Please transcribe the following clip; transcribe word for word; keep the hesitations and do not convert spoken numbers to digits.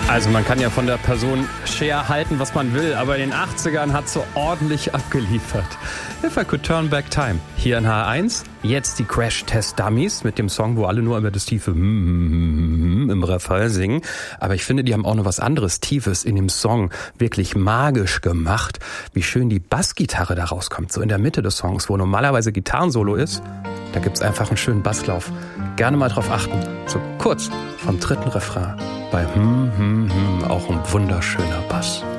Also man kann ja von der Person Cher halten, was man will, aber in den achtzigern hat so ordentlich abgeliefert. If I Could Turn Back Time. Hier in H eins, jetzt die Crash-Test-Dummies mit dem Song, wo alle nur über das tiefe im Refrain singen. Aber ich finde, die haben auch noch was anderes Tiefes in dem Song wirklich magisch gemacht. Wie schön die Bassgitarre da rauskommt, so in der Mitte des Songs, wo normalerweise Gitarrensolo ist. Da gibt's einfach einen schönen Basslauf. Gerne mal drauf achten. So kurz vom dritten Refrain. Bei hm, hm, hm, auch ein wunderschöner Bass.